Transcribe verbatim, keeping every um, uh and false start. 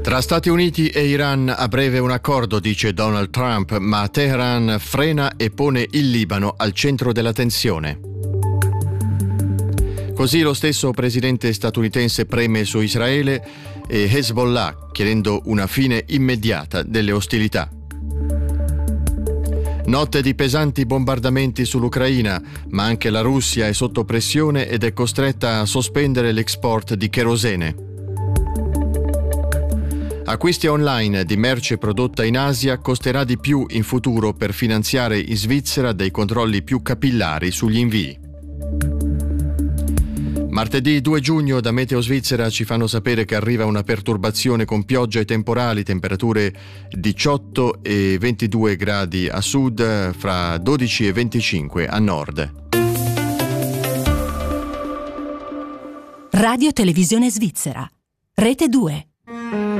Tra Stati Uniti e Iran a breve un accordo, dice Donald Trump, ma Teheran frena e pone il Libano al centro della tensione. Così lo stesso presidente statunitense preme su Israele e Hezbollah, chiedendo una fine immediata delle ostilità. Notte di pesanti bombardamenti sull'Ucraina, ma anche la Russia è sotto pressione ed è costretta a sospendere l'export di cherosene. Acquisti online di merce prodotta in Asia costerà di più in futuro per finanziare in Svizzera dei controlli più capillari sugli invii. Martedì due giugno da Meteo Svizzera ci fanno sapere che arriva una perturbazione con pioggia e temporali, temperature diciotto e ventidue gradi a sud, fra dodici e venticinque a nord. Radio Televisione Svizzera, Rete due.